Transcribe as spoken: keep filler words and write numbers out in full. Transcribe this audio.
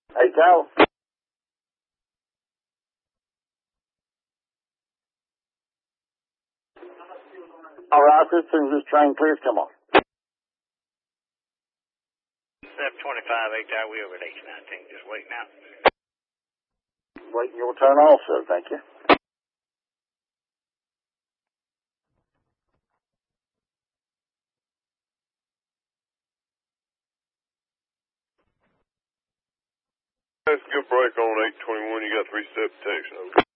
Hey, Cal. All right, as soon as this train clears, come on. seven twenty-five, eight hour wheel at H nineteen, just waiting out. Waiting your turn also, thank you. Let's get a break on eight twenty-one. You got three step protection.